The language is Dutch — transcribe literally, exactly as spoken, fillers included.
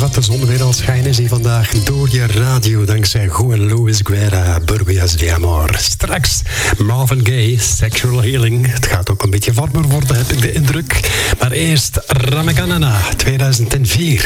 dat de zon weer al schijnen, zie vandaag door je radio dankzij Juan Luis Guerra, Burbujas de Amor. Straks Marvin Gaye, Sexual Healing. Het gaat ook een beetje warmer worden, heb ik de indruk. Maar eerst Ramakanana, tweeduizend vier.